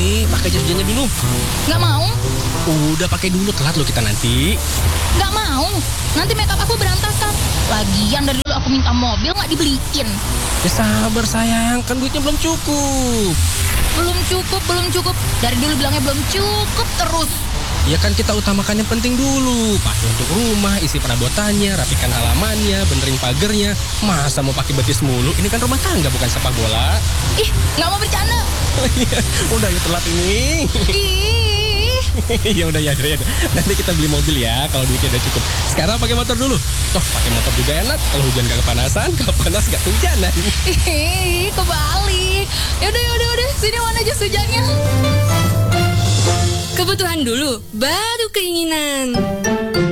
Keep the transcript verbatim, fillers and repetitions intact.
Nih, pakai jas hujannya dulu. Nggak mau. Udah pakai dulu, telat lo kita nanti. Nggak mau. Nanti makeup aku berantakan. Lagian dari dulu aku minta mobil nggak dibeliin. Ya sabar sayang, kan duitnya belum cukup. Belum cukup, belum cukup. Dari dulu bilangnya belum cukup terus. Ya kan kita utamakan yang penting dulu. Pakai untuk rumah, isi perabotannya, rapikan halamannya, benerin pagernya. Masa mau pakai betis mulu? Ini kan rumah tangga bukan sepak bola. Ih, nggak mau bercanda. Udah ya telat ini. Ih. Ya udah ya, ya, nanti kita beli mobil ya kalau duitnya udah cukup. Sekarang pakai motor dulu. Toh pakai motor juga enak. Kalau hujan gak kepanasan, kalau panas gak hujanan. Ih, kebalik. Yaudah, yaudah, yaudah. Sini mana jas hujannya? Kebutuhan dulu, baru keinginan.